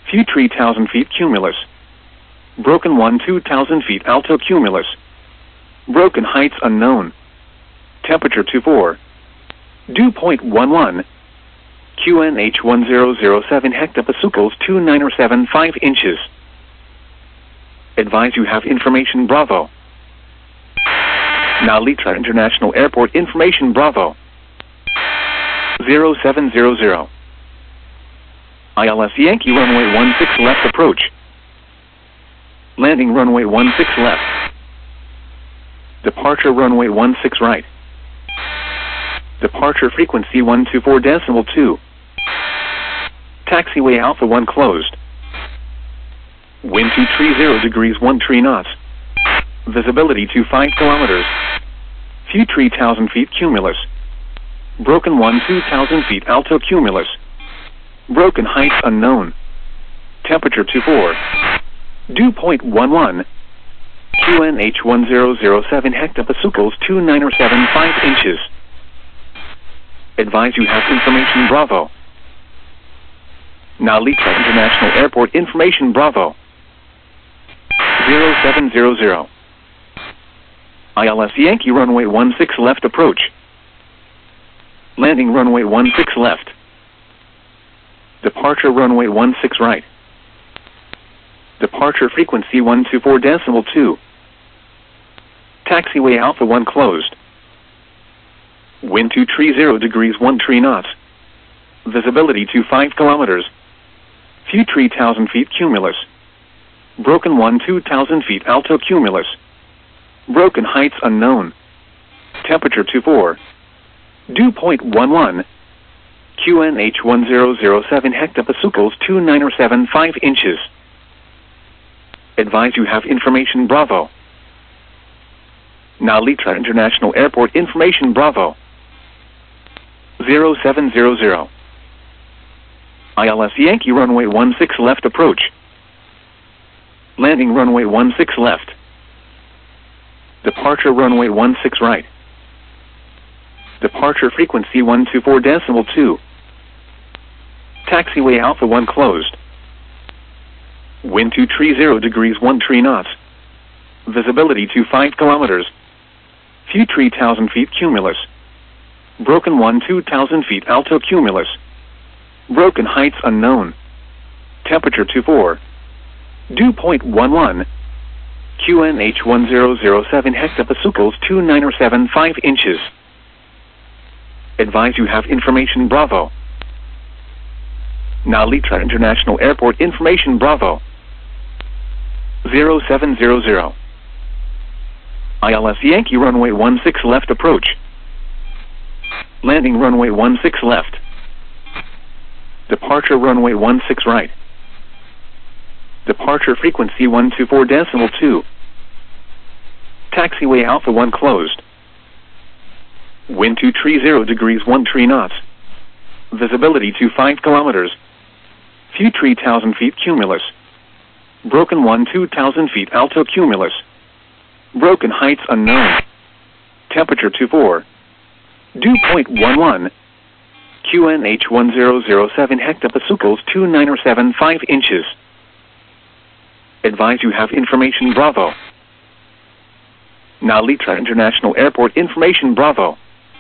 Few 3,000 feet cumulus. Broken 2,000 feet alto cumulus. Broken heights unknown. Temperature 24. Dew point 11. QNH 1007 hectopascals 2975 inches. Advise you have information Bravo. Now Litra International Airport information Bravo. 0700. ILS Yankee runway 16 left approach. Landing runway 16 left. Departure runway 16 right. Departure frequency 124.2. Taxiway Alpha 1 closed. Wind 230 degrees 13 knots. Visibility to 5 kilometers. Few 3,000 feet cumulus. Broken 2,000 feet alto cumulus. Broken heights unknown. Temperature 24. Dew point 11. QNH 1007 hectopascals 2975 inches. Advise you have information Bravo. Now Litra International Airport information Bravo. 0700. ILS Yankee runway 16 left approach. Landing runway 16 left. Departure runway 16 right. Departure frequency 124.2. Taxiway Alpha 1 closed. Wind 230 degrees 13 knots. Visibility to 5 kilometers. Few 3,000 feet cumulus. Broken 2,000 feet alto cumulus. Broken heights unknown. Temperature 24. Dew point 11. QNH 1007 hectopascals 2975 inches. Advise you have information Bravo. Now Litra International Airport information Bravo. 0700. ILS Yankee runway 16 left approach. Landing runway 16 left. Departure runway 16 right. Departure frequency 124.2. Taxiway Alpha 1 closed. Wind 230 degrees 13 knots. Visibility to 5 kilometers. Few 3,000 feet cumulus. Broken 2,000 feet alto cumulus. Broken heights unknown. Temperature 24. Dew point 11. QNH 1007 hectopascals 2975 inches. Advise you have information Bravo. Now Litra International Airport information Bravo. 0700. ILS Yankee runway 16 left approach. Landing runway 16 left. Departure runway 16 right. Departure frequency 124.2. Taxiway Alpha 1 closed. Wind 230 degrees 13 knots. Visibility to 5 kilometers. Few 3,000 feet cumulus. Broken 2,000 feet alto cumulus. Broken heights unknown. Temperature 24. Dew point 11. QNH 1007 hectopascals 2975 inches. Advise you have information Bravo. Now Litra International Airport information Bravo.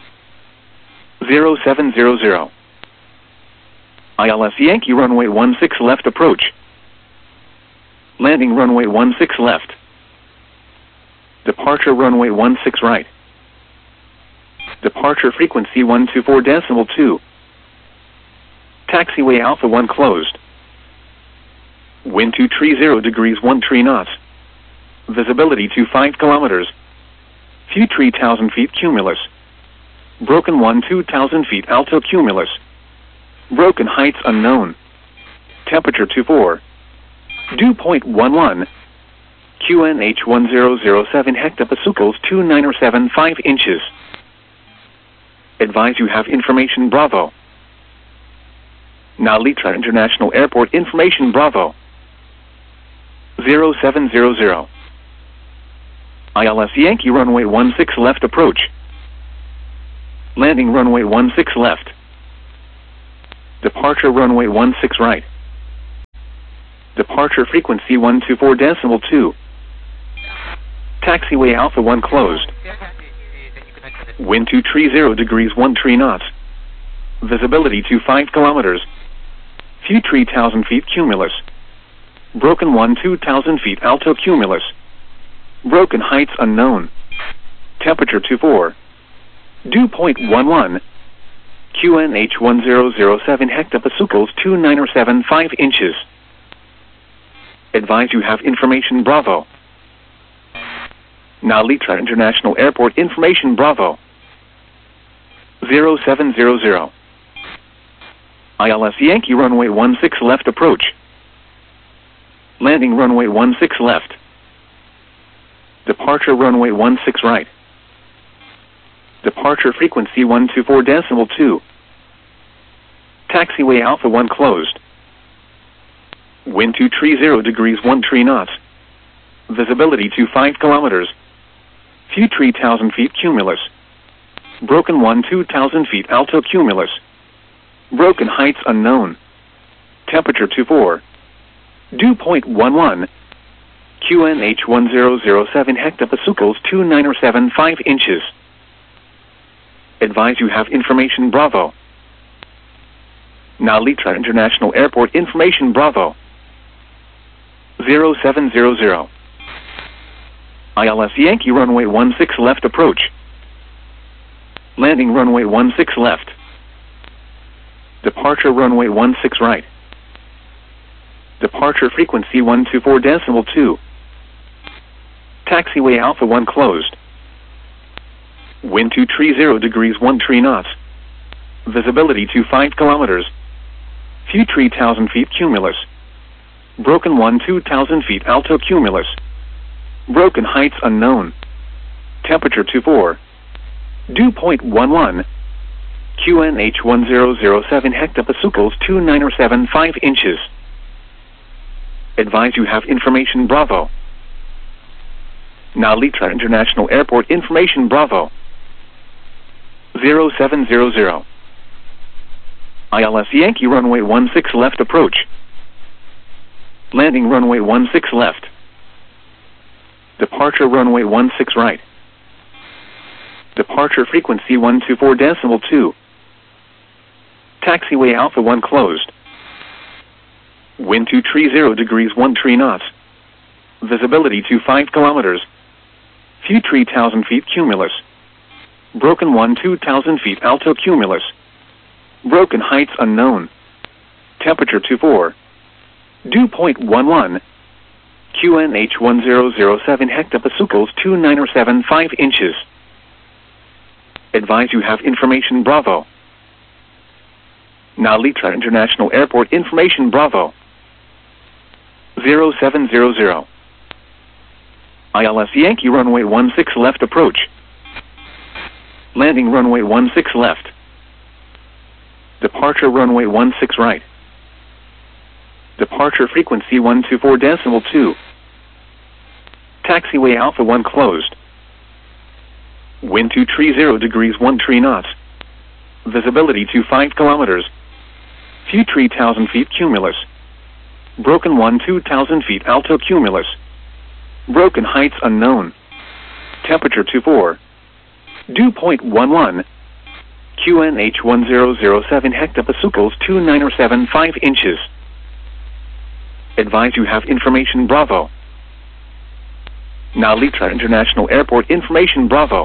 0700. ILS Yankee runway 16 left approach. Landing runway 16 left. Departure runway 16 right. Departure frequency 124.2. Taxiway Alpha 1 closed. Wind 230 degrees 13 knots. Visibility to 5 kilometers. Few 3,000 feet cumulus. Broken 2,000 feet alto cumulus. Broken heights unknown. Temperature 24. Dew point 11. QNH 1007 hectopascals 2975 inches. Advise you have information Bravo. Now Litra International Airport information Bravo. 0700. ILS Yankee runway 16 left approach. Landing runway 16 left. Departure runway 16 right. Departure frequency 124.2. Taxiway Alpha 1 closed. Wind 230 degrees 13 knots. Visibility to 5 kilometers. Few 3,000 feet cumulus. Broken 2,000 feet alto cumulus. Broken heights unknown. Temperature 24. Dew point 11. QNH 1007 hectopascals 2975 inches. Advise you have information Bravo. Nalitra International Airport information Bravo. 0700. ILS Yankee runway 16 left approach. Landing runway 16 left. Departure runway 16 right. Departure frequency 124.2. Taxiway Alpha 1 closed. Wind 230 degrees 13 knots. Visibility to 5 kilometers. Few 3,000 feet cumulus. Broken 2,000 feet alto cumulus. Broken heights unknown. Temperature 24. Dew point 11. QNH 1007 hectopascals 2975 inches. Advise you have information Bravo. Nalitra International Airport information Bravo. 0700. ILS Yankee runway 16 left approach. Landing runway 16 left. Departure runway 16 right. Departure frequency 124.2. Taxiway Alpha 1 closed. Wind 230 degrees 13 knots. Visibility to 5 kilometers. Few 3,000 feet cumulus. Broken 2,000 feet alto cumulus. Broken heights unknown. Temperature 24. Dew point 11. QNH 1007 hectopascals 2975 inches. Advise you have information Bravo. Nalitra International Airport information Bravo. 0700. ILS Yankee runway 16 left approach. Landing runway 16 left. Departure runway 16 right. Departure frequency 124.2. Taxiway Alpha 1 closed. Wind 230 degrees 13 knots. Visibility to 5 kilometers. Few 3,000 feet cumulus. Broken 2,000 feet alto cumulus. Broken heights unknown. Temperature 24. Dew point 11. QNH 1007 hectopascals 2975 inches. Advise you have information Bravo. Nalitra International Airport information Bravo. 0700. ILS Yankee runway 16 left approach. Landing runway 16 left. Departure runway 16 right. Departure frequency 124.2. Taxiway Alpha 1 closed. Wind 230 degrees 13 knots. Visibility to 5 kilometers. Few 3,000 feet cumulus. Broken 2,000 feet alto cumulus. Broken heights unknown. Temperature 24. Dew point 11. QNH 1007 hectopascals 2975 inches. Advise you have information Bravo. Nalitra International Airport information Bravo.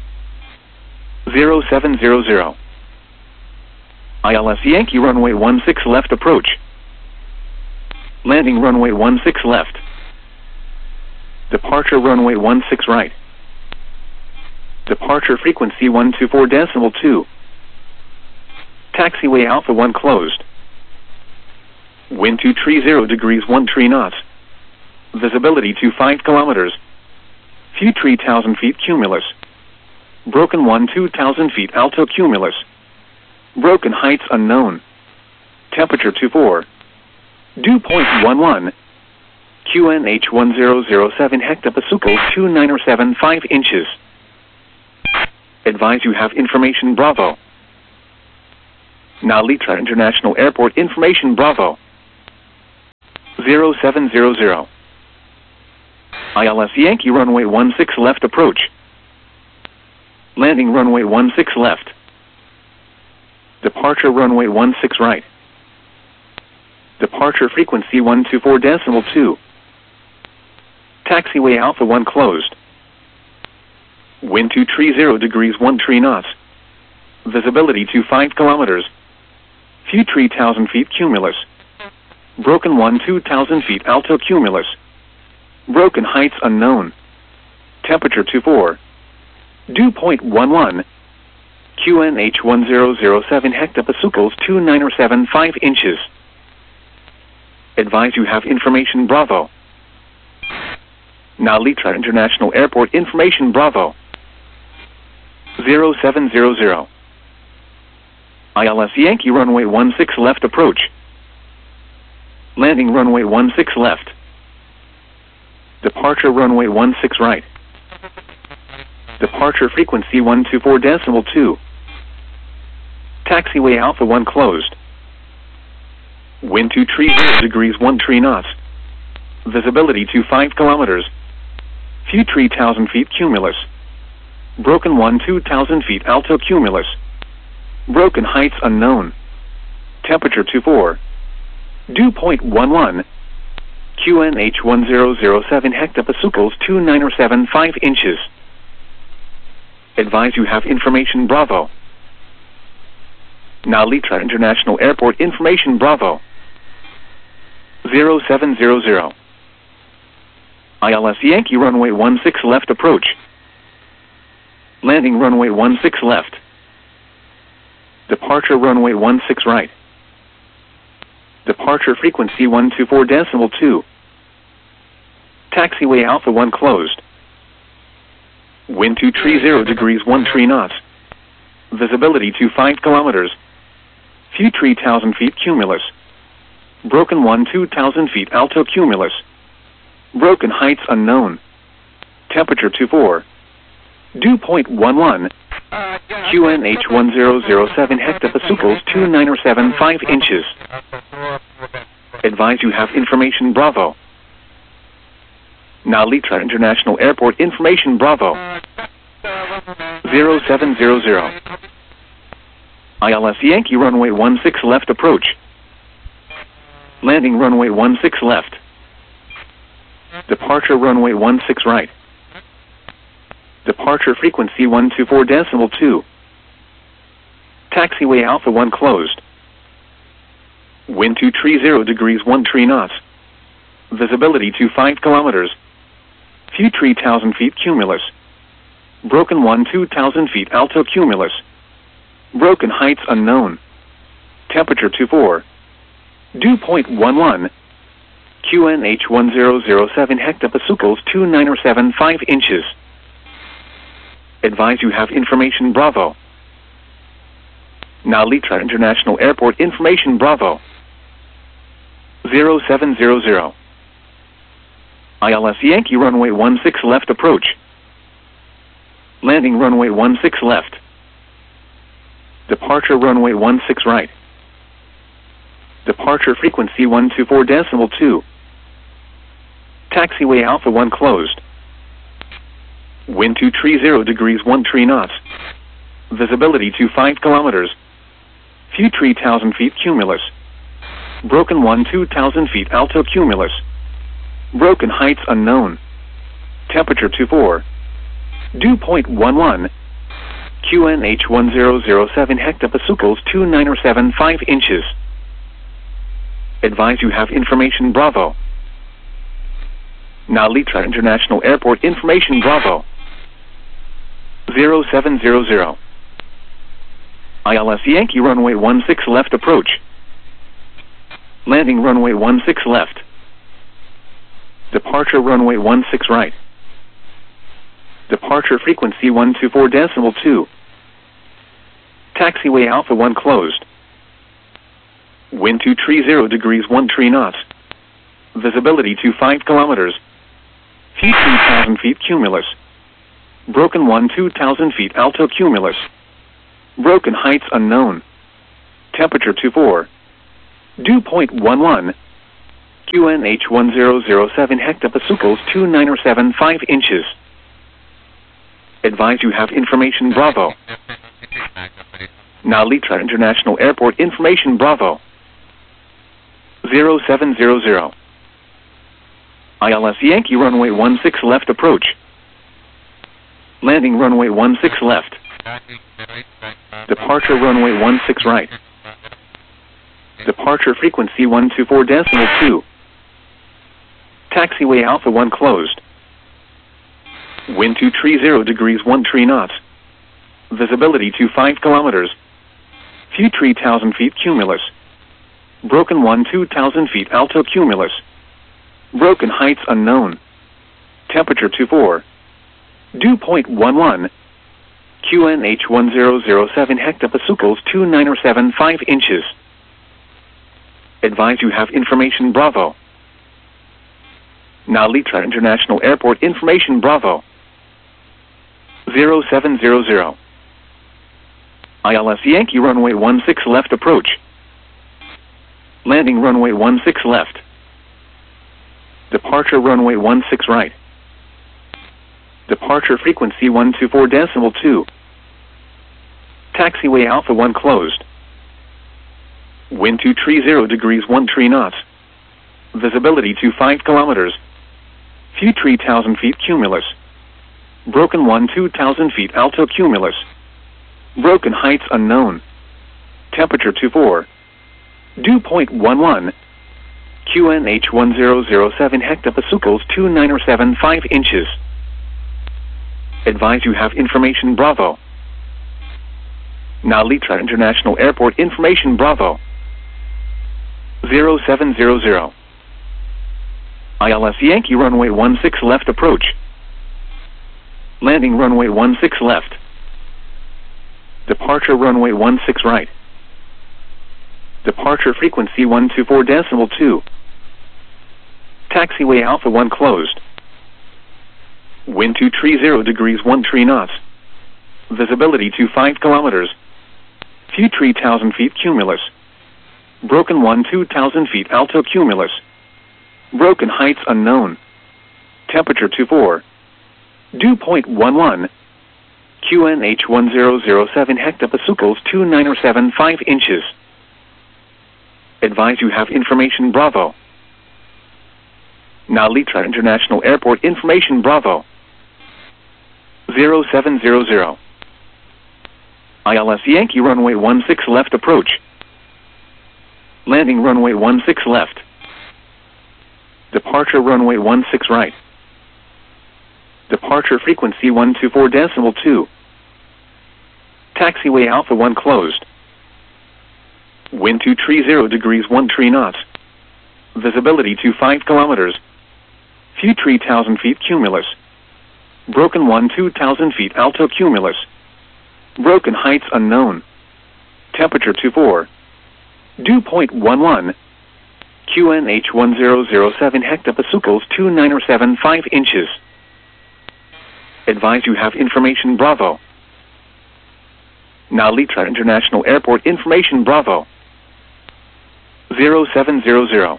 0700. ILS Yankee runway 16 left approach. Landing runway 16 left. Departure runway 16 right. Departure frequency 124.2. Taxiway Alpha 1 closed. Wind 230 degrees 13 knots. Visibility to 5 kilometers. Few 3,000 feet cumulus. Broken 2,000 feet alto cumulus. Broken heights unknown. Temperature 24. Dew point 11. QNH 1007 hectopascals 2975 inches. Advise you have information Bravo. Nalitra International Airport information Bravo. 0700. ILS Yankee runway 16 left approach. Landing runway 16 left. Departure runway 16 right. Departure frequency 124.2. Taxiway Alpha 1 closed. Wind 230 degrees 13 knots. Visibility to 5 kilometers. Few 3,000 feet cumulus. Broken 2,000 feet alto cumulus. Broken heights unknown. Temperature 24. Dew point 11. QNH 1007 hectopascals 2975 inches. Advise you have information Bravo. Now Litra International Airport information Bravo. 0700. ILS Yankee runway 16 left approach. Landing runway 16 left. Departure runway 16 right. Departure frequency 124.2. Taxiway Alpha 1 closed. Wind 230 degrees 13 knots. Visibility to 5 kilometers. Few 3,000 feet cumulus. Broken 2,000 feet alto cumulus. Broken heights unknown. Temperature 24. Dew point 11. QNH 1007 hectopascals 2975 inches. Advise you have information Bravo. Now Litra International Airport information Bravo. 0700. ILS Yankee runway 16 left approach. Landing runway 16 left. Departure runway 16 right. Departure frequency 124.2. Taxiway Alpha 1 closed. Wind 230 degrees 13 knots. Visibility to 5 kilometers. Few 3,000 feet cumulus. Broken 2,000 feet alto cumulus. Broken heights unknown. Temperature 24. Dew point 11. QNH 1007 hectopascals 2975 inches. Advise you have information Bravo. Now Litra International Airport information Bravo. 0700. ILS Yankee runway 16 left approach. Landing runway 16 left. Departure runway 16 right. Departure frequency 124.2. Taxiway Alpha 1 closed. Wind 230 degrees 13 knots. Visibility to 5 kilometers. Few 3,000 feet cumulus. Broken 2,000 feet alto cumulus. Broken heights unknown. Temperature 24. Dew point 11. QNH 1007 hectopascals 2975 inches. Advise you have information Bravo. Now Litra International Airport information Bravo. 0700. ILS Yankee runway 16 left approach. Landing runway 16 left. Departure runway 16 right. Departure frequency 124.2. Taxiway Alpha 1 closed. Wind 230 degrees 13 knots. Visibility to 5 kilometers. Few 3,000 feet cumulus. Broken 2,000 feet alto cumulus. Broken heights unknown. Temperature 24. Dew point 11. QNH 1007 hectopascals 2975 inches. Advise you have information Bravo. Now Litra International Airport information Bravo. 0700. ILS Yankee runway 16 left approach. Landing runway 16 left. Departure runway 16 right. Departure frequency 124.2. Taxiway Alpha 1 closed. Wind 230 degrees 13 knots. Visibility to 5 kilometers. Few 2,000 feet cumulus. Broken 2,000 feet alto cumulus. Broken heights unknown. Temperature 24. Dew point 11. QNH 1007 hectopascals 2975 inches. Advise you have information Bravo. Nalitra International Airport information Bravo. 0700. ILS Yankee runway 16 left approach. Landing runway 16 left. Departure runway 16 right. Departure frequency 124.2. Taxiway Alpha 1 closed. Wind 230 degrees 13 knots. Visibility to 5 kilometers. Few 3,000 feet cumulus. Broken 2,000 feet alto cumulus. Broken heights unknown. Temperature 24. Dew point 11. QNH 1007 hectopascals 2975 inches. Advise you have information Bravo. Nalitra International Airport information Bravo. 0700. ILS Yankee runway 16 left approach. Landing runway 16 left. Departure runway 16 right. Departure frequency 124.2. Taxiway Alpha 1 closed. Wind 230 degrees 13 knots. Visibility to 5 kilometers. Few 3,000 feet cumulus. Broken 2,000 feet alto cumulus. Broken heights unknown. Temperature 24. Dew point 11. QNH 1007 hectopascals 2975 inches. Advise you have information Bravo. Nalitra International Airport information Bravo. 0700. ILS Yankee runway 16 left approach. Landing runway 16 left. Departure runway 16 right. Departure frequency 124.2. Taxiway Alpha 1 closed. Wind 230 degrees 13 knots. Visibility to 5 kilometers. Few 3,000 feet cumulus. Broken 2,000 feet alto cumulus. Broken heights unknown. Temperature 24. Dew point 11. QNH 1007 hectopascals 2975 inches. Advise you have information Bravo. Nalitra International Airport information Bravo. 0700. ILS Yankee runway 16 left approach. Landing runway 16 left. Departure runway 16 right. Departure frequency 124.2. Taxiway Alpha 1 closed. Wind 230 degrees 13 knots. Visibility to 5 kilometers. Few 3,000 feet cumulus. Broken 2,000 feet alto cumulus. Broken heights unknown. Temperature 24. Dew point 11. QNH 1007 hectopascals 2975 inches. Advise you have information Bravo. Nalitra International Airport information Bravo. 0700.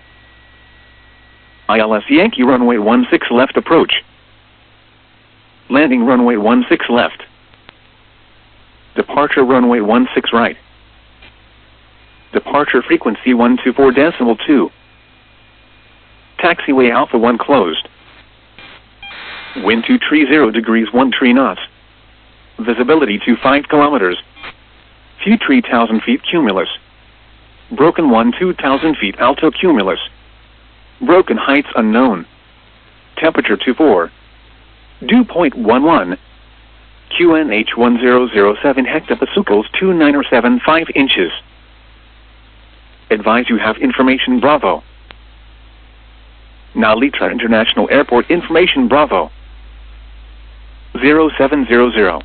ILS Yankee runway 16 left approach. Landing runway 16 left. Departure runway 16 right. Departure frequency 124.2. Taxiway Alpha 1 closed. Wind 230 degrees 13 knots. Visibility to 5 kilometers. Few 3,000 feet cumulus. Broken 2,000 feet alto cumulus. Broken heights unknown. Temperature 24. Dew point 11. QNH 1007 hectopascals 2975 inches. Advise you have information Bravo. Nalitra International Airport information Bravo. 0700.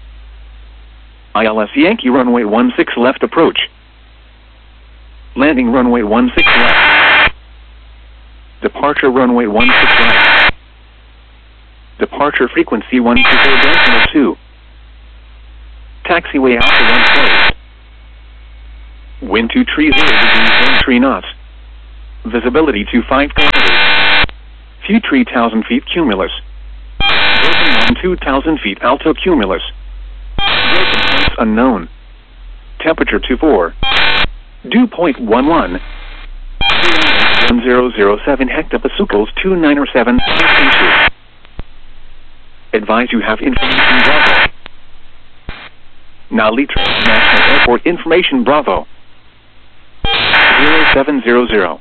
ILS Yankee runway 16 left approach. Landing runway 16 left. Departure runway 16 right. Departure frequency 124.2. Taxiway Alpha 1 closed. Wind 230 degrees 13 knots. Visibility to 5 kilometers. View 3,000 feet cumulus. Broken 1 2,000 feet alto cumulus. Broken heights unknown. Temperature 24. Dew point 11. 1007 hectopascals 2907 inches. Advise you have information Bravo. Nalitra International Airport information Bravo. 0700.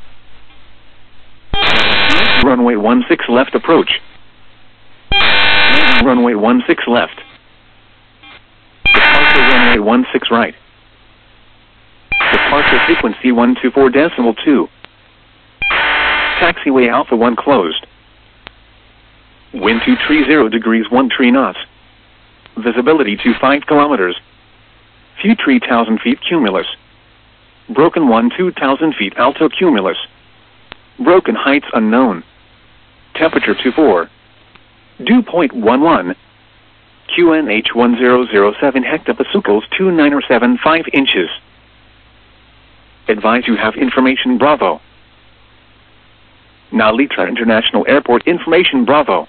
Runway 16 left approach. Runway 16 left. Departure runway 16 right. Departure frequency 124.2. Taxiway Alpha 1 closed. Wind 230 degrees 13 knots. Visibility to 5 kilometers. View 3,000 feet cumulus. Broken 1 2,000 feet alto cumulus. Broken heights unknown. Temperature 24. Dew point 11. QNH 1007 hectopascals 2907 5 inches. Advise you have information Bravo. Nalitra International Airport information Bravo.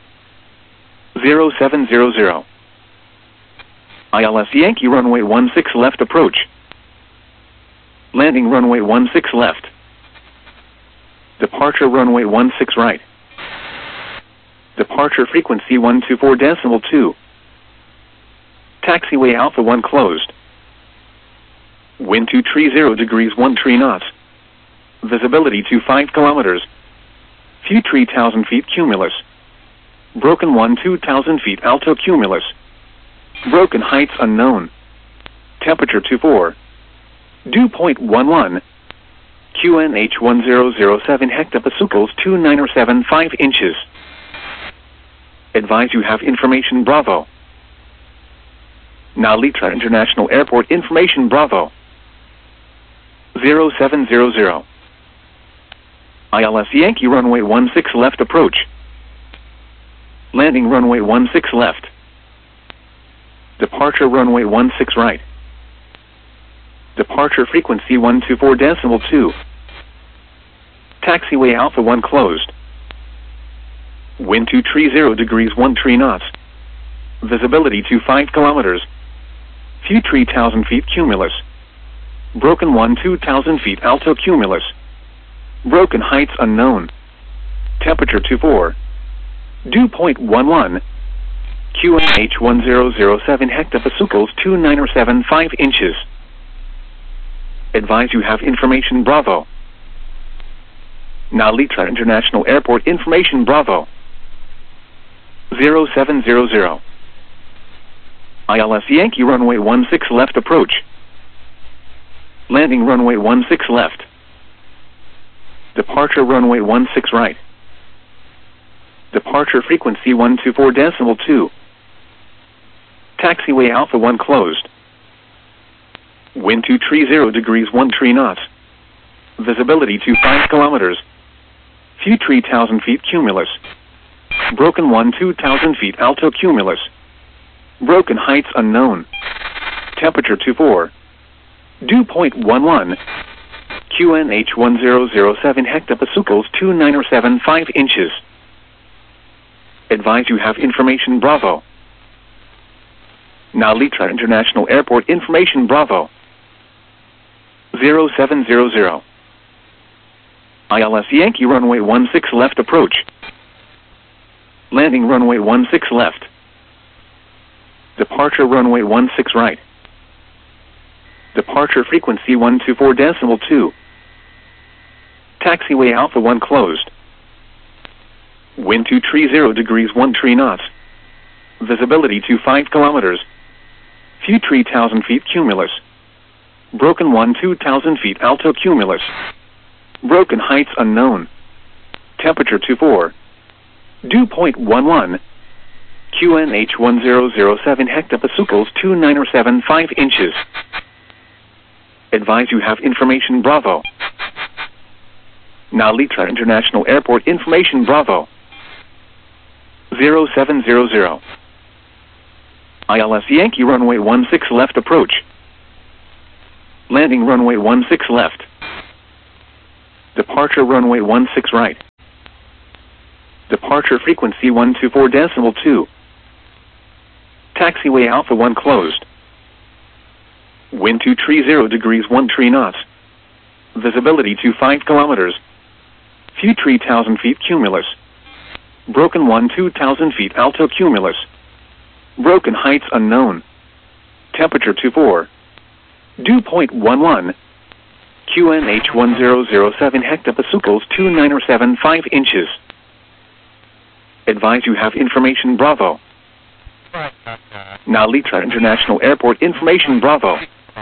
0700. ILS Yankee runway 16 left approach. Landing runway 16 left. Departure runway 16 right. Departure frequency 124.2. Taxiway Alpha 1 closed. Wind 230 degrees 13 knots. Visibility to 5 kilometers. View 3,000 feet cumulus. Broken 1 2,000 feet alto cumulus. Broken heights unknown. Temperature 24. Dew point 11. QNH 1007 hectopascals 2907 5 inches. Advise you have information Bravo. Nalitra International Airport information Bravo. 0700. ILS Yankee runway 16 left approach. Landing runway 16 left. Departure runway 16 right. Departure frequency 124.2. Taxiway Alpha 1 closed. Wind 230 degrees 13 knots. Visibility to 5 kilometers. View 3,000 feet cumulus. Broken 1 2,000 feet alto cumulus. Broken heights unknown. Temperature 24. Dew point 11. QNH 1007 hectopascals 2907 5 inches. Advise you have information Bravo. Nalitra International Airport information Bravo. 0700. ILS Yankee runway 16 left approach. Landing runway 16 left. Departure runway 16 right. Departure frequency 124.2. Taxiway Alpha 1 closed. Wind 230 degrees 13 knots. Visibility to 5 kilometers. View 3,000 feet cumulus. Broken 1 2,000 feet alto cumulus. Broken heights unknown. Temperature 24. Dew point 11. QNH 1007 hectopascals 2907 5 inches. Advise you have information Bravo. Nalitra International Airport information Bravo. 0700. ILS Yankee runway 16 left approach. Landing runway 16 left. Departure runway 16 right. Departure frequency 124.2. Taxiway Alpha 1 closed. Wind 230 degrees 13 knots. Visibility to 5 kilometers. View 3,000 feet cumulus. Broken 1 2,000 feet alto cumulus. Broken heights unknown. Temperature 24. Dew point 11. QNH 1007 hectopascals 2907 5 inches. Advise you have information Bravo. Nalitra International Airport information Bravo. 0700. ILS Yankee runway 16 left approach. Landing runway 16 left. Departure runway 16 right. Departure frequency 124.2. Taxiway Alpha 1 closed. Wind 230 degrees 13 knots. Visibility 25 kilometers. Few 3,000 feet cumulus. Broken 2,000 feet alto cumulus. Broken heights unknown. Temperature 24. Dew point 11. QNH 1007 hectopascals 2975 inches. Advise you have information Bravo. Now Litra International Airport information Bravo.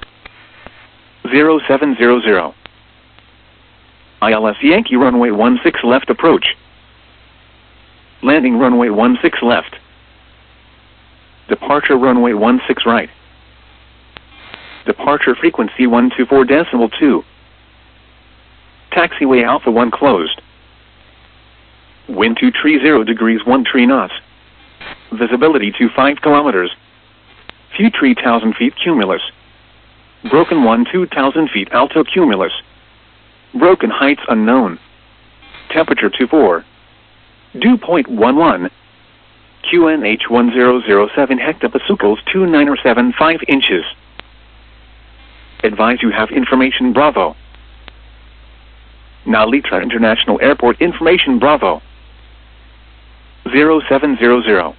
0700. ILS Yankee runway 16 left approach. Landing runway 16 left. Departure runway 16 right. Departure frequency 124.2. Taxiway Alpha 1 closed. Wind 230 degrees 13 knots. Visibility 25 kilometers. Few 3,000 feet cumulus. Broken 2,000 feet alto cumulus. Broken heights unknown. Temperature 24. Dew point 11. QNH 1007 hectopascals 2975 inches. Advise you have information Bravo. Now Litra International Airport information Bravo. 0700.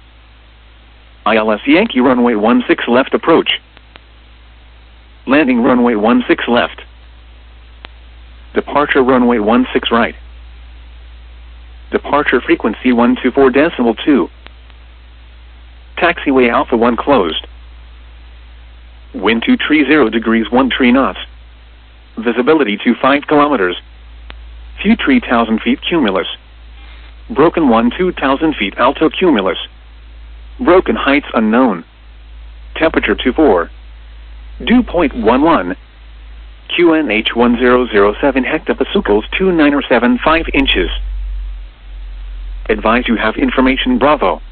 ILS Yankee runway 16 left approach. Landing runway 16 left. Departure runway 16 right. Departure frequency 124.2. Taxiway Alpha 1 closed. Wind 230 degrees 13 knots. Visibility 25 kilometers. Few 3,000 feet cumulus. Broken 2,000 feet alto cumulus. Broken heights unknown. Temperature 24. Dew point 11. QNH 1007 hectopascals 2975 inches. Advise you have information Bravo.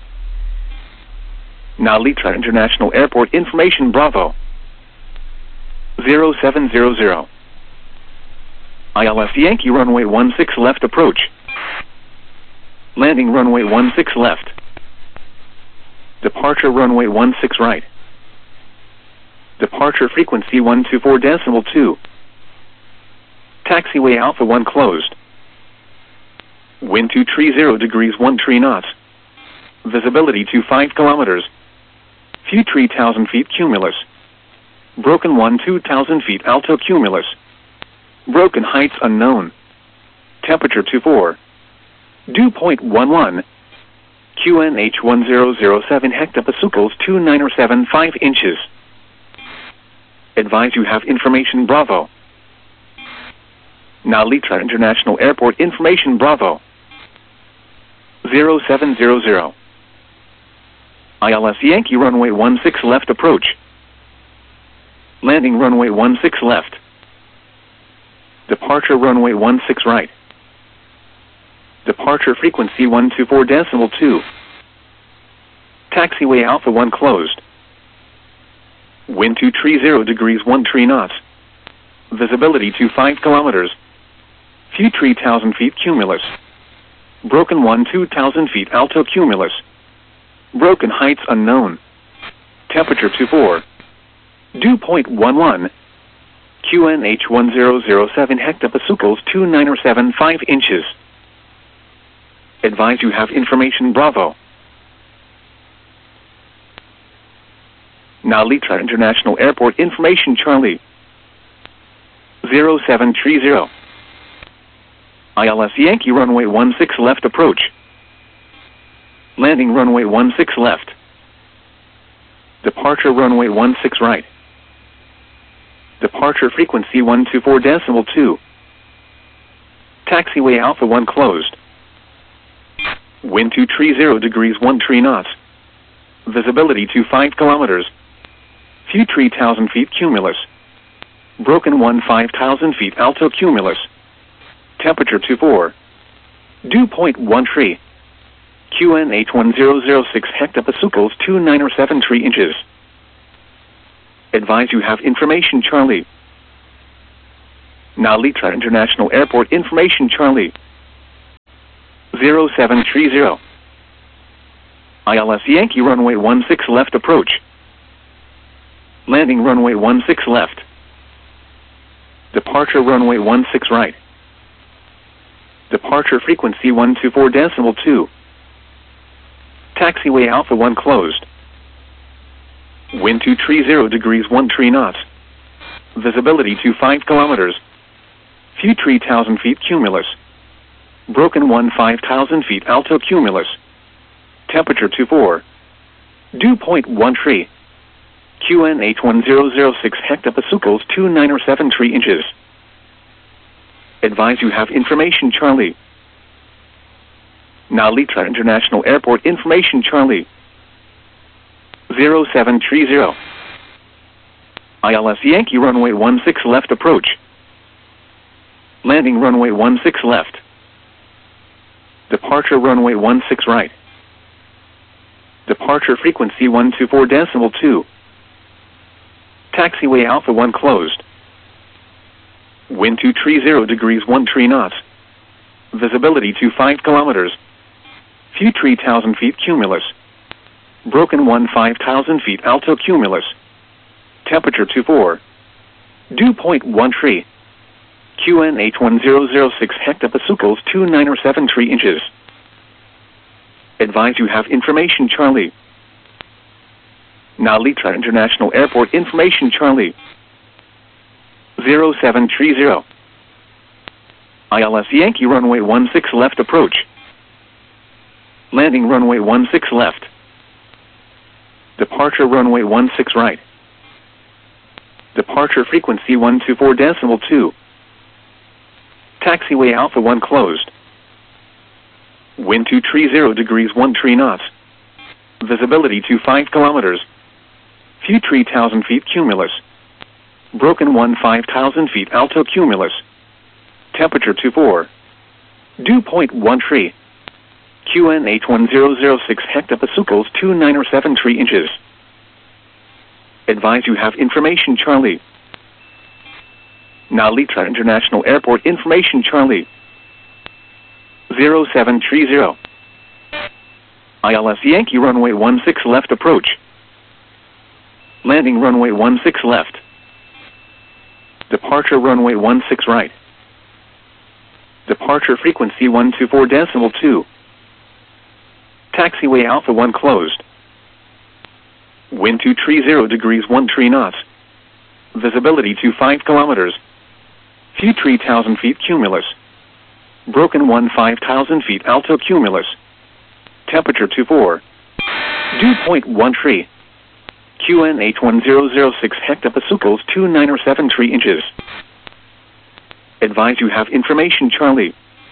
Now Litra International Airport information Bravo. 0700. ILS Yankee runway 16 left approach. Landing runway 16 left. Departure runway 16 right. Departure frequency 124.2. Taxiway Alpha 1 closed. Wind 230 degrees 13 knots. Visibility 25 kilometers. Few 3,000 feet cumulus. Broken 2,000 feet alto cumulus. Broken heights unknown. Temperature 24. Dew point 11. QNH 1007 hectopascals 2975 inches. Advise you have information Bravo. Now Litra International Airport information Bravo. 0700. ILS Yankee runway 16 left approach. Landing runway 16 left. Departure runway 16 right. Departure frequency 124.2. Taxiway Alpha 1 closed. Wind 230 degrees 13 knots. Visibility 25 kilometers. Few 3,000 feet cumulus. Broken 2,000 feet alto cumulus. Broken heights unknown. Temperature 24. Dew point 11. QNH 1007 hectopascals 2975 inches. Advise you have information Bravo. Now Litra International Airport information Charlie. 0730. ILS Yankee runway 16 left approach. Landing runway 16 left. Departure runway 16 right. Departure frequency 124.2. Taxiway Alpha 1 closed. Wind 230 degrees 13 knots. Visibility 25 kilometers. Few 3,000 feet cumulus. Broken 5,000 feet alto cumulus. Temperature 24. Dew point 13. QNH 1006 hectopascals 2973 inches. Advise you have information Charlie. Nalitra International Airport information Charlie. 0730. ILS Yankee runway 16 left approach. Landing runway 16 left. Departure runway 16 right. Departure frequency 124.2. Taxiway Alpha 1 closed. Wind 230 degrees 13 knots. Visibility 25 kilometers. Few 3,000 feet cumulus. Broken 5,000 feet alto cumulus. Temperature 24. Dew point 13. QNH1006 hectopascals 2973 inches. Advise you have information Charlie. Nalitra International Airport information Charlie. 0730. ILS Yankee runway 16 left approach. Landing runway 16 left. Departure runway 16 right. Departure frequency 124.2. Taxiway Alpha 1 closed. Wind 230 degrees 13 knots. Visibility 25 kilometers. Few 3,000 feet cumulus. Broken 5,000 feet alto cumulus. Temperature 24. Dew point 13. QNH1006 hectopascals 2973 inches. Advise you have information Charlie. Nalitra International Airport information Charlie. 0730. ILS Yankee runway 16 left approach. Landing runway 16 left. Departure runway 16 right. Departure frequency 124.2. Taxiway Alpha 1 closed. Wind 230 degrees 13 knots. Visibility 25 kilometers. Few 3,000 feet cumulus. Broken 5,000 feet alto cumulus. Temperature 24. Dew point 13. QNH1006 hectopascals 2973 inches. Advise you have information Charlie. Nalitra International Airport information Charlie. 0730. ILS Yankee runway 16 left approach. Landing runway 16 left. Departure runway 16 right. Departure frequency 124.2. Taxiway Alpha 1 closed. Wind 230 degrees 13 knots. Visibility 25 kilometers. Few 3,000 feet cumulus. Broken 5,000 feet alto cumulus. Temperature 24. Dew point 13. QNH1006 hectopascals 2973 inches. Advise you have information Charlie.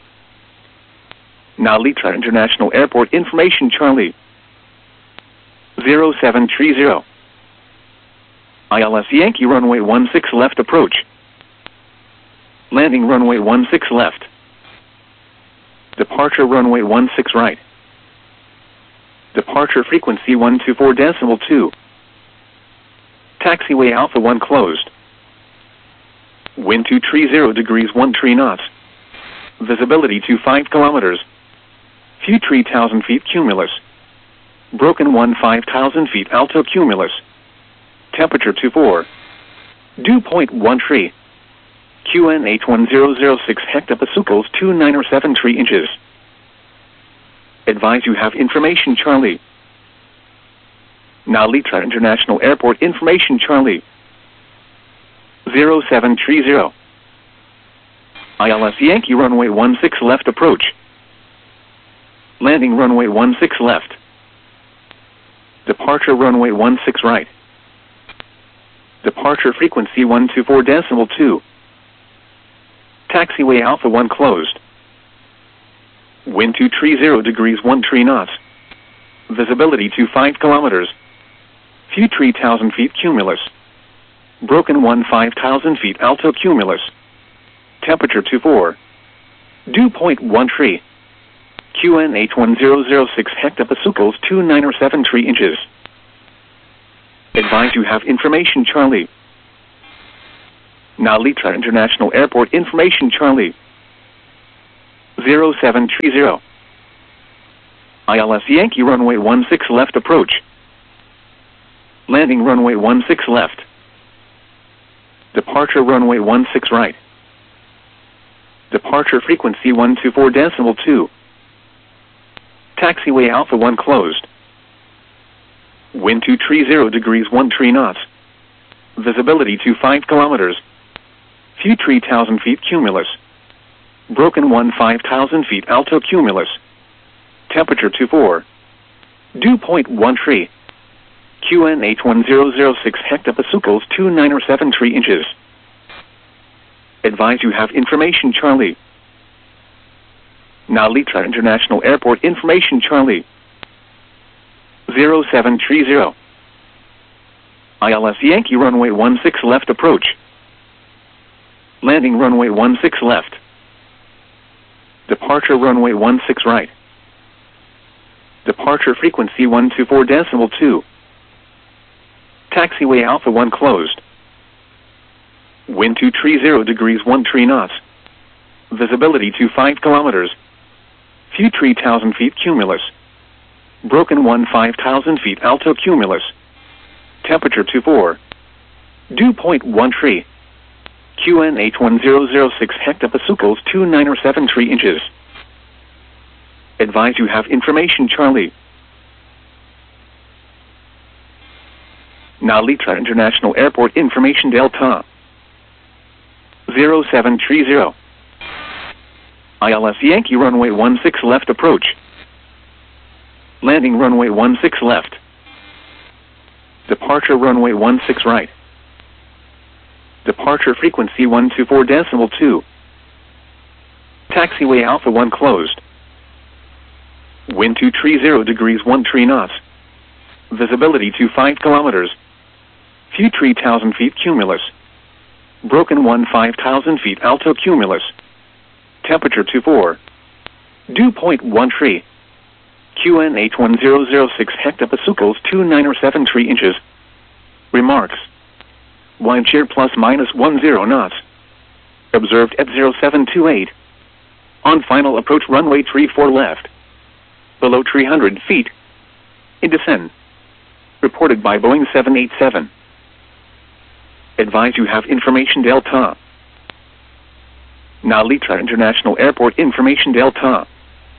Nalitra International Airport information Charlie. 0730. ILS Yankee runway 16 left approach. Landing runway 16 left. Departure runway 16 right. Departure frequency 124.2. Taxiway Alpha 1 closed. Wind 230 degrees 13 knots. Visibility 25 kilometers. Few 3,000 feet cumulus. Broken 5,000 feet alto cumulus. Temperature 24. Dew point 13. QNH1006 hectopascals 2973 inches. Advise you have information Charlie. Nalitra International Airport information Charlie. 0730. ILS Yankee runway 16 left approach. Landing runway 16 left. Departure runway 16 right. Departure frequency 124.2. Taxiway Alpha 1 closed. Wind 230 degrees 13 knots. Visibility 25 kilometers. Few 3,000 feet cumulus. Broken 5,000 feet alto cumulus. Temperature 24. Dew point 13. QNH1006 hectopascals 2973 inches. Advise you have information Charlie. Narita International Airport information Charlie 0730. ILS Yankee runway 16 left approach. Landing runway 16 left. Departure runway 16 right. Departure frequency 124.2. Taxiway Alpha 1 closed. Wind 230 degrees 13 knots. Visibility 25 kilometers. Few 3,000 feet cumulus. Broken 5,000 feet alto cumulus. Temperature 24. Dew point 13. QNH 1006 hectopascals 2973 inches. Advise you have information Charlie. Narita International Airport information Charlie 0730. ILS Yankee runway 16 left approach. Landing runway 16 left. Departure runway 16 right. Departure frequency 124.2. Taxiway Alpha 1 closed. Wind 230 degrees 13 knots. Visibility 25 kilometers. Few 3,000 feet cumulus. Broken 5,000 feet alto cumulus. Temperature 24. Dew point 13. QNH 1006 hectopascals 2973 inches. Advise you have information Charlie. Narita International Airport information Delta 0730. ILS Yankee runway 16 left approach. Landing runway 16 left. Departure runway 16 right. Departure frequency 124.2. Taxiway Alpha 1 closed. Wind 230 degrees 13 knots. Visibility 25 kilometers. Few 3,000 feet cumulus. Broken 5,000 feet alto cumulus. Temperature 24. Dew point 13. QNH 1006 hectopascals 2973 inches. Remarks. Wind shear plus minus 10 knots. Observed at 0728. On final approach runway 34 left. Below 300 feet. In descent. Reported by Boeing 787. Advise you have information Delta. Narita International Airport information Delta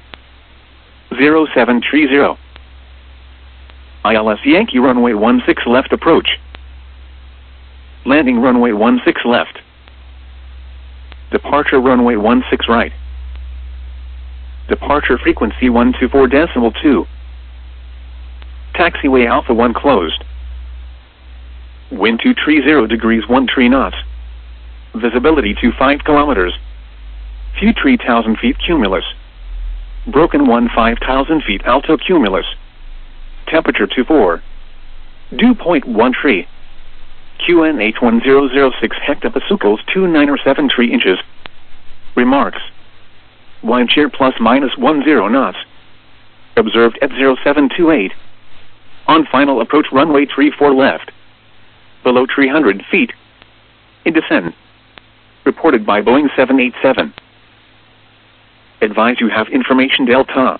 0730. ILS Yankee runway 16 left approach. Landing runway 16 left. Departure runway 16 right. Departure frequency 124.2. Taxiway Alpha 1 closed. Wind 230 degrees 13 knots. Visibility 25 kilometers. Few 3,000 feet cumulus. Broken 5,000 feet alto cumulus. Temperature 24. Dew point 13. QNH 1006 hectopascals 2973 inches. Remarks. Wind shear plus minus 10 knots. Observed at 0728. On final approach runway 34 left. Below 300 feet. In descent. Reported by Boeing 787. Advise you have information Delta.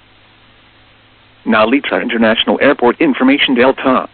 Narita International Airport information Delta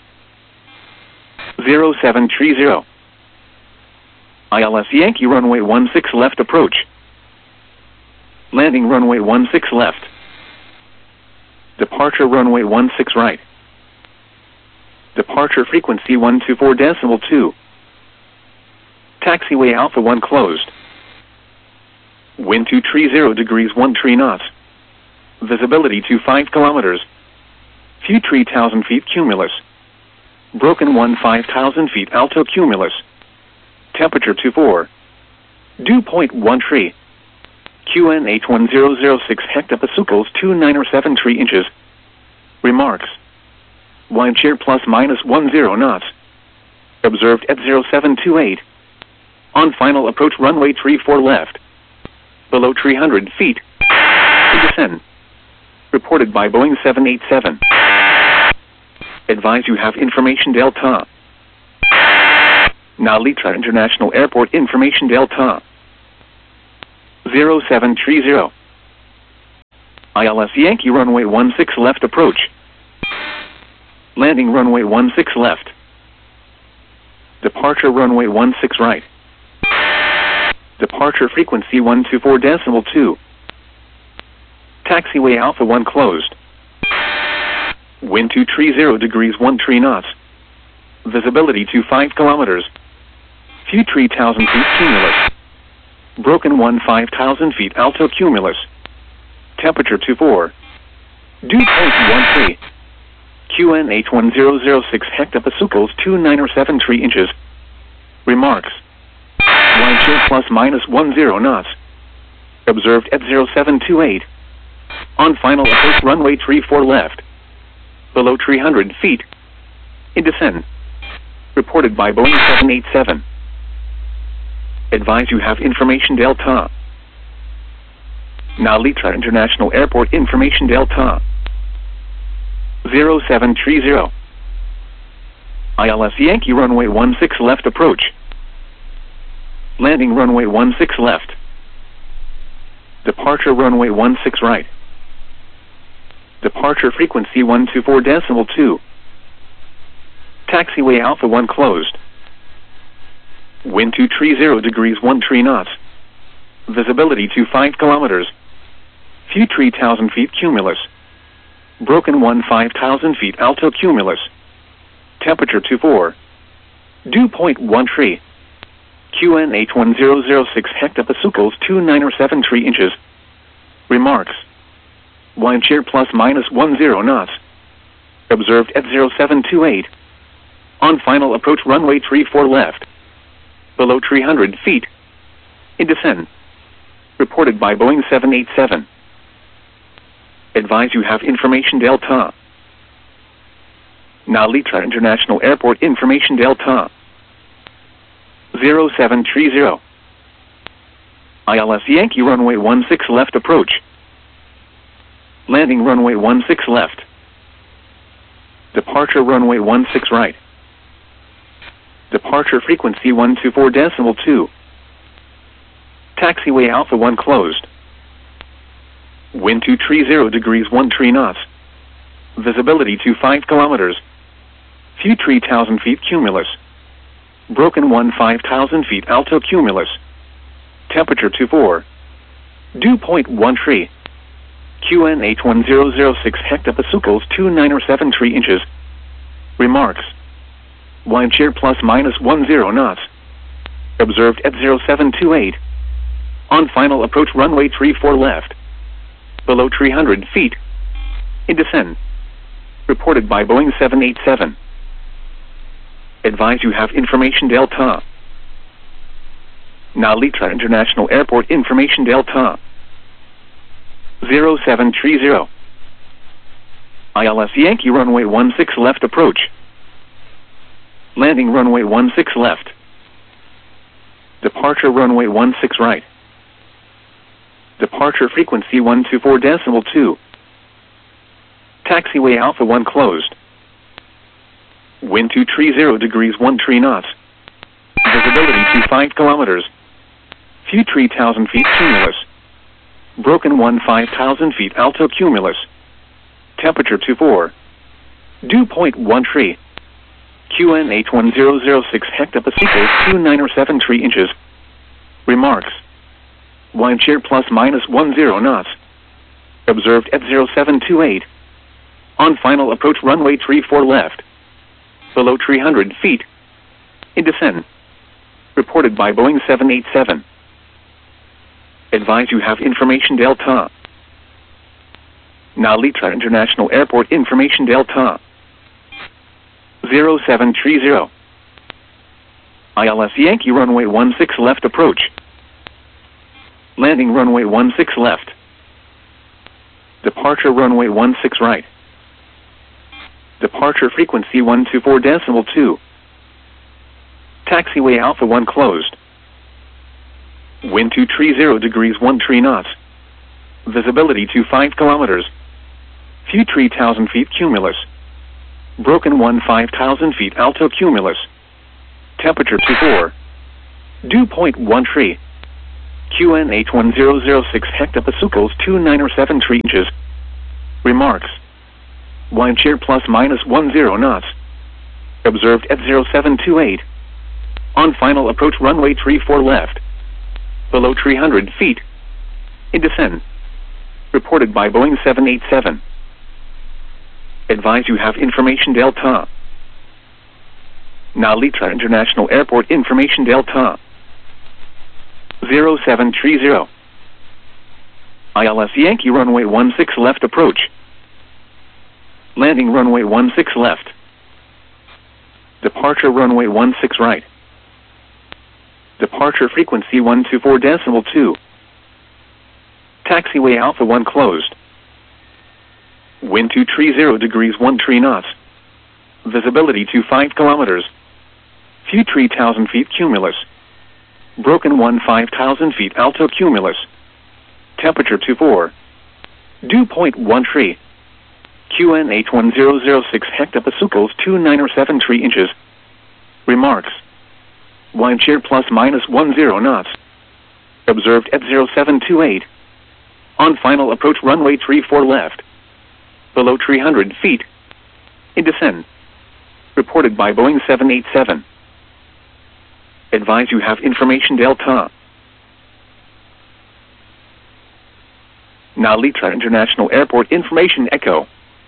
0730. ILS Yankee runway 16 left approach. Landing runway 16 left. Departure runway 16 right. Departure frequency 124.2. Taxiway Alpha 1 closed. Wind 230 degrees 13 knots. Visibility 25 kilometers. Few 3,000 feet cumulus. Broken 5,000 feet alto cumulus. Temperature 24. Dew point 13. QNH 1006 hectopascals 2973 inches. Remarks. Wind shear plus minus 10 knots. Observed at 0728. On final approach runway 34 left. Below 300 feet. In descent. Reported by Boeing 787. Advise you have information Delta. Nalitra International Airport information Delta 0730. ILS Yankee runway 16 left approach. Landing runway 16 left. Departure runway 16 right. Departure frequency 124.2. Taxiway Alpha 1 closed. Wind 230 degrees 13 knots. Visibility 25 kilometers. View 3,000 feet cumulus. Broken 5,000 feet alto cumulus. Temperature 24. Dew point 13. QNH 1006 hectopascals 2973 inches. Remarks. Wind chill plus minus 10 knots. Observed at 0728. On final approach runway 34 left. Below 300 feet. In descent. Reported by Boeing 787. Advise you have information Delta. Nalitra International Airport information Delta 0730. ILS Yankee runway 16 left approach. Landing runway 16 left. Departure runway 16 right. Departure frequency 124.2. Taxiway Alpha 1 closed. Wind 230 degrees 13 knots. Visibility 25 kilometers. View 3,000 feet cumulus. Broken 5,000 feet alto cumulus. Temperature 24. Dew point 13. QNH 1006 hectopascals 2973 inches. Remarks. Wind shear plus minus 10 knots. Observed at 0728. On final approach runway 34 left. Below 300 feet. In descent. Reported by Boeing 787. Advise you have information Delta. Nalitra International Airport information Delta 0730. ILS Yankee runway 16 left approach. Landing runway 16 left. Departure runway 16 right. Departure frequency 124.2. Taxiway Alpha 1 closed. Wind 230 degrees 13 knots. Visibility 25 kilometers. View 3,000 feet cumulus. Broken 5,000 feet alto cumulus. Temperature 24. Dew point 13. QNH 1006 hectopascals 2973 inches. Remarks. Wind shear plus minus 10 knots. Observed at 0728. On final approach runway 34 left. Below 300 feet. In descent. Reported by Boeing 787. Advise you have information Delta. Nalitra International Airport information Delta 0730. ILS Yankee runway 16 left approach. Landing runway 16 left. Departure runway 16 right. Departure frequency 124.2. Taxiway Alpha 1 closed. Wind 230 degrees 13 knots. Visibility 25 kilometers. View 3,000 feet cumulus. Broken 5,000 feet alto cumulus. Temperature 24. Dew point 13. QNH 1006 hectopascals 2973 inches. Remarks. Wind shear plus minus 10 knots. Observed at 0728. On final approach runway 34 left. Below 300 feet. In descent. Reported by Boeing 787. Advise you have information Delta. Nalitra International Airport information Delta 0730. ILS Yankee runway 16 left approach. Landing runway 16 left. Departure runway 16 right. Departure frequency 124.2. Taxiway Alpha 1 closed. Wind 230 degrees 13 knots. Visibility 25 kilometers. View 3,000 feet cumulus. Broken 5,000 feet alto cumulus. Temperature 24. Dew point 13. QNH 1006 hectopascals 2907 inches. Remarks. Wind shear plus minus 10 knots. Observed at 0728. On final approach runway 34 left. Below 300 feet. In descent. Reported by Boeing 787. Advise you have information Delta. Narita International Airport information Delta. 0730. ILS Yankee runway 16 left approach. Landing runway 16 left. Departure runway 16 right. Departure frequency 124.2. Taxiway Alpha 1 closed. Wind 230 degrees 13 knots. Visibility to 5 kilometers. Few 3,000 feet cumulus. Broken 5,000 feet alto cumulus. Temperature 24. Dew point 13. QNH 1006 hectopascals 2907 inches. Remarks. Wind shear plus minus 10 knots. Observed at 0728. On final approach runway 34 left. Below 300 feet. In descent. Reported by Boeing 787. Advise you have information Delta. Narita International Airport information Echo.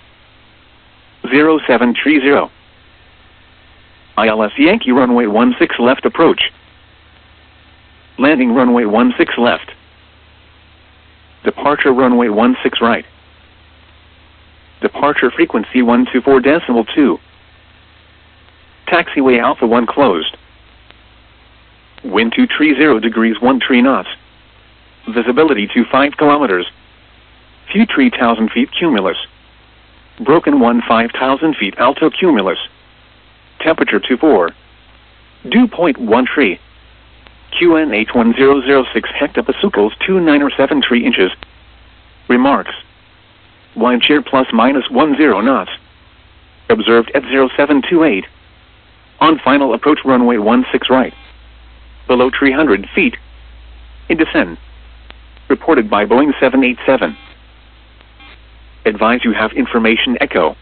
0730. ILS Yankee runway 16 left approach. Landing runway 16 left. Departure runway 16 right. Departure frequency 124.2. Taxiway Alpha 1 closed. Wind 230 degrees 13 knots. Visibility to 5 kilometers. Few 3,000 feet cumulus. Broken 5,000 feet alto cumulus. Temperature 24. Dew point 13. QNH 1006 hectopascals 2907 inches. Remarks. Wind shear plus minus 10 knots. Observed at 0728. On final approach runway 16 right. Below 300 feet. In descent. Reported by Boeing 787. Advise you have information Echo.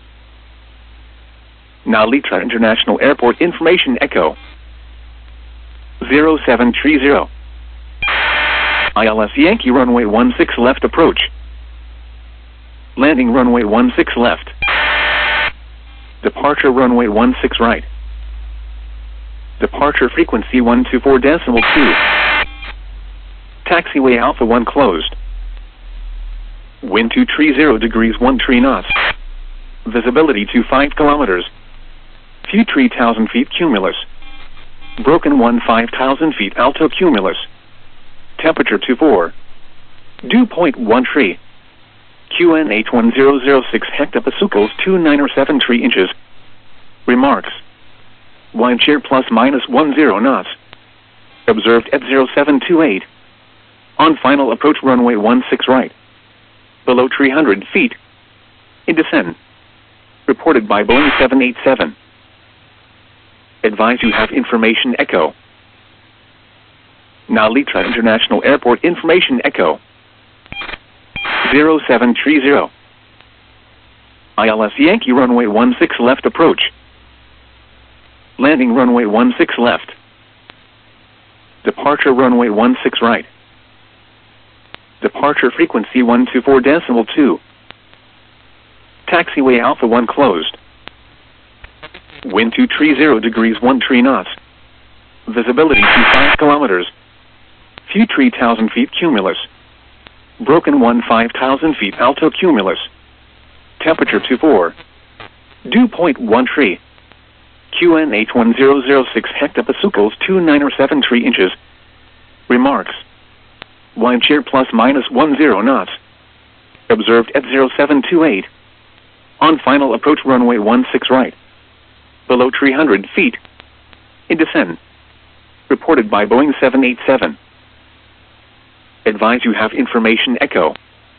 Narita International Airport information Echo. 0730. ILS Yankee runway 16 left approach. Landing runway 16 left. Departure runway 16 right. Departure frequency 124.2. Taxiway Alpha 1 closed. Wind 230 degrees 13 knots. Visibility to 5 kilometers. Few 3,000 feet cumulus. Broken 5,000 feet alto cumulus. Temperature 24. Dew point 13. QNH 1006 hectopascals 2907 inches. Remarks. Wind shear plus minus 10 knots. Observed at 0728. On final approach runway 16 right. Below 300 feet. In descent. Reported by Boeing 787. Advise you have information Echo. Narita International Airport information Echo. 0730. ILS Yankee runway 16 left approach. Landing runway 16 left. Departure runway 16 right. Departure frequency 124.2. Taxiway Alpha 1 closed. Wind 230 degrees 13 knots. Visibility to 5 kilometers. Few 3,000 feet cumulus. Broken 5,000 feet alto cumulus. Temperature 24. Dew point 13. QNH 1006 hectopascals 2907 inches. Remarks. Wind shear plus minus 10 knots. Observed at 0728. On final approach runway 16 right. Below 300 feet. In descent. Reported by Boeing 787. Advise you have information Echo.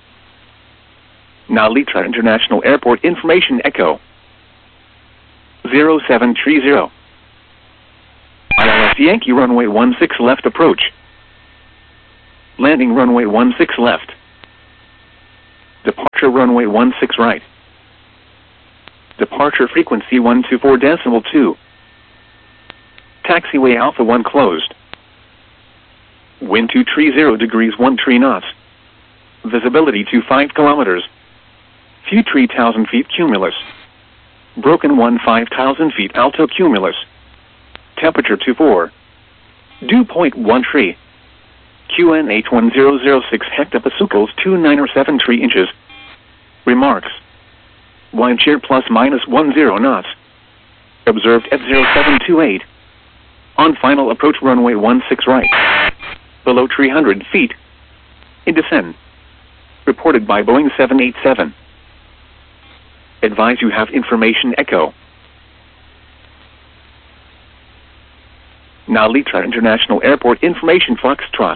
Narita International Airport information Echo. 0730. ILS Yankee runway 16 left approach. Landing runway 16 left. Departure runway 16 right. Departure frequency 124.2. Taxiway Alpha 1 closed. Wind 230 degrees 13 knots. Visibility 25 kilometers. Few 3,000 feet cumulus. Broken 5,000 feet alto cumulus. Temperature 24. Dew point 13. QN 81006 hectopascals 2973 inches. Remarks. Wind shear plus minus 10 knots. Observed at 0728. On final approach runway 16 right. Below 300 feet. In descent. Reported by Boeing 787. Advise you have information echo. Now Litra International Airport information Foxtrot.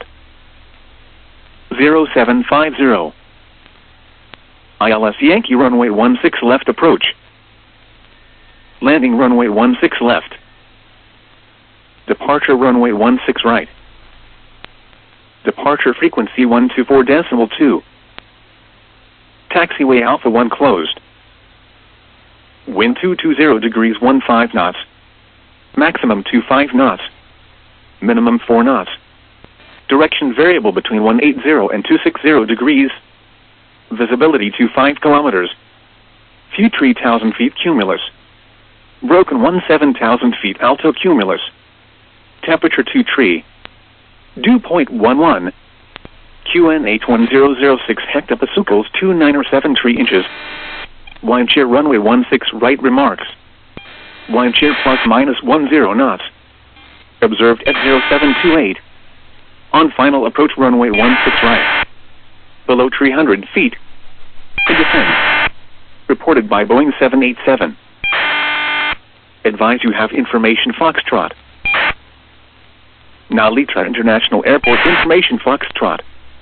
0750. ILS Yankee runway 16 left approach. Landing runway 16 left. Departure runway 16 right. Departure frequency 124.2. Taxiway Alpha 1 closed. Wind 220 degrees 15 knots. Maximum 25 knots. Minimum 4 knots. Direction variable between 180 and 260 degrees. Visibility 25 kilometers. Few 3,000 feet cumulus. Broken 17,000 feet alto cumulus. Temperature 23. Dew point 11. QN 81006 hectopascals 2973 inches. Wind shear runway 16 right remarks. Wind shear plus minus 10 knots. Observed at 0728. On final approach runway 16 right. Below 300 feet. In descent. Reported by Boeing 787. Advise you have information Foxtrot. Now Litra International Airport information Foxtrot.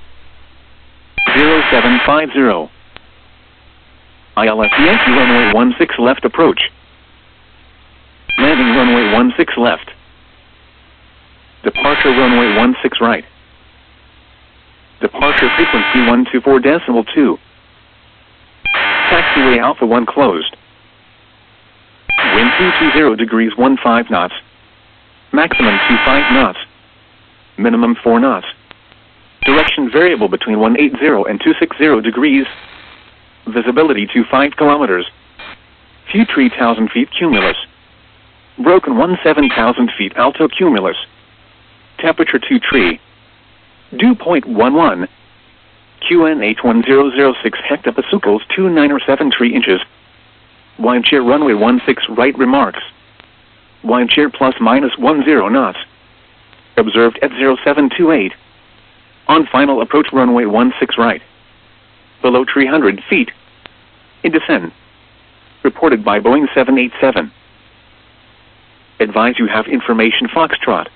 0750. ILS Yankee runway 16 left approach. Landing runway 16 left. Departure runway 16 right. Departure frequency 124.2. Taxiway Alpha 1 closed. Wind 220 degrees 15 knots. Maximum 25 knots. Minimum 4 knots. Direction variable between 180 and 260 degrees. Visibility 25 kilometers. Few 3,000 feet cumulus. Broken 17,000 feet alto cumulus. Temperature 23. Dew point 11. QN 81006 hectopascals 2973 inches. Wind shear runway 16 right remarks. Wind shear plus minus 10 knots. Observed at 0728. On final approach runway 16 right. Below 300 feet. In descent. Reported by Boeing 787. Advise you have information Foxtrot.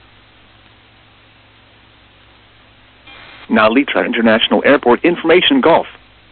Now Litra International Airport information Golf.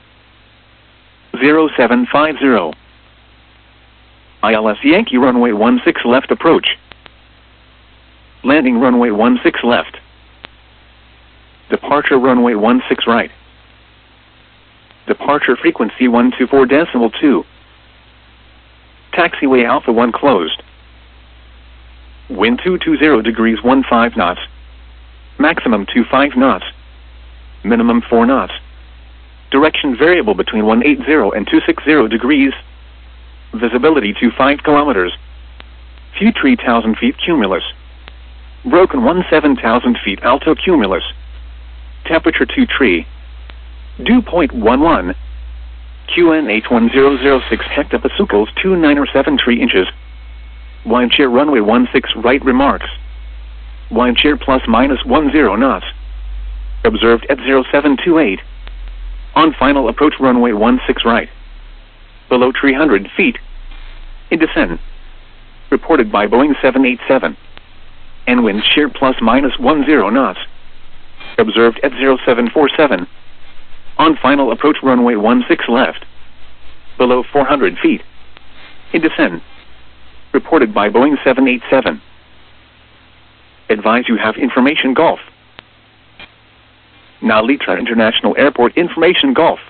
0750. ILS Yankee runway 16 left approach. Landing runway 16 left. Departure runway 16 right. Departure frequency 124.2. Taxiway Alpha 1 closed. Wind 220 degrees 15 knots. Maximum 25 knots. Minimum 4 knots. Direction variable between 180 and 260 degrees. Visibility 25 kilometers. Few 3,000 feet cumulus. Broken 17,000 feet alto cumulus. Temperature 23. Dew point 11. QN 81006 hectopascals 2973 inches. Wind shear runway 16 right remarks. Wind shear plus minus 10 knots. Observed at 0728. On final approach runway 16 right. Below 300 feet. In descent. Reported by Boeing 787. And wind shear plus minus 10 knots. Observed at 0747. On final approach runway 16 left. Below 400 feet. In descent. Reported by Boeing 787. Advise you have information Golf. Nalitra International Airport information Golf.